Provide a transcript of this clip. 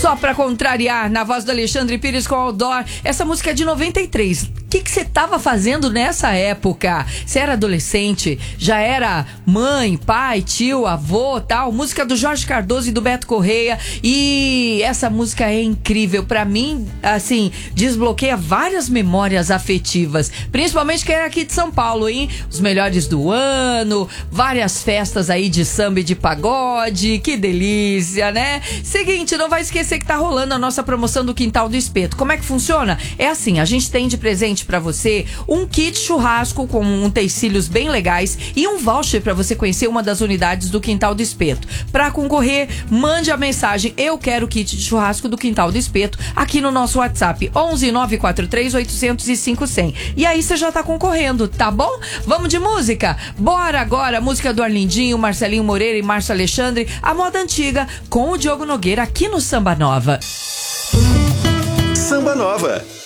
Só pra contrariar, na voz do Alexandre Pires com Outdoor. Essa música é de 93. O que você tava fazendo nessa época? Você era adolescente? Já era mãe, pai, tio, avô, tal? Música do Jorge Cardoso e do Beto Correia. E essa música é incrível. Pra mim, assim, desbloqueia várias memórias afetivas. Principalmente quem é aqui de São Paulo, hein? Os melhores do ano, várias festas aí de samba e de pagode. Que delícia, né? Seguinte, não vai esquecer que tá rolando a nossa promoção do Quintal do Espeto. Como é que funciona? É assim, a gente tem de presente pra você um kit churrasco com utensílios bem legais e um voucher pra você conhecer uma das unidades do Quintal do Espeto. Pra concorrer, mande a mensagem "Eu quero kit de churrasco do Quintal do Espeto" aqui no nosso WhatsApp 11 943 800 5100. E aí você já tá concorrendo, tá bom? Vamos de música? Bora agora, música do Arlindinho, Marcelinho Moreira e Márcio Alexandre, a moda antiga, com o Diogo Nogueira aqui no Samba Nova. Samba Nova.